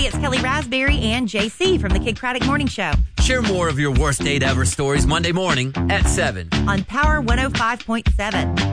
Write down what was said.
Hey, it's Kelly Raspberry and JC from the Kid Craddock Morning Show Share more of your worst date ever stories Monday morning at 7 on Power 105.7.